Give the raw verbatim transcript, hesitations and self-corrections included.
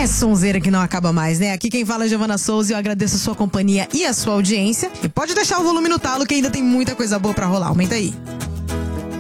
É sonzeira que não acaba mais, né? Aqui quem fala é Giovana Souza e eu agradeço a sua companhia e a sua audiência. E pode deixar o volume no talo que ainda tem muita coisa boa pra rolar. Aumenta aí.